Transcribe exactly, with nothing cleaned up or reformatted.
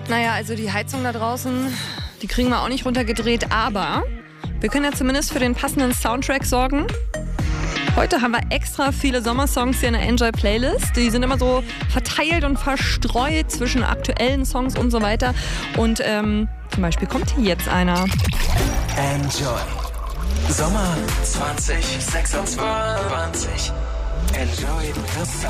Naja, also die Heizung da draußen, die kriegen wir auch nicht runtergedreht, aber wir können ja zumindest für den passenden Soundtrack sorgen. Heute haben wir extra viele Sommersongs hier in der Enjoy-Playlist. Die sind immer so verteilt und verstreut zwischen aktuellen Songs und so weiter. Und ähm, zum Beispiel kommt hier jetzt einer. Enjoy. Sommer zwanzig sechsundzwanzig. Enjoy the